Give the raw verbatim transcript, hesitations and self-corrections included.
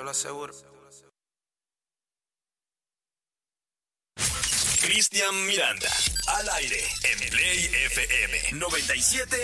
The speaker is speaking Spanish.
lo aseguro. Cristian Miranda, al aire en Play F M noventa y siete.